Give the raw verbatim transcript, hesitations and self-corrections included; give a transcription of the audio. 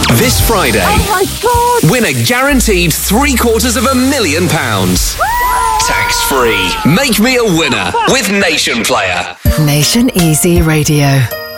This Friday, Oh my God! win a guaranteed three quarters of a million pounds. Tax free. Make me a winner with Nation Player. Nation Easy Radio.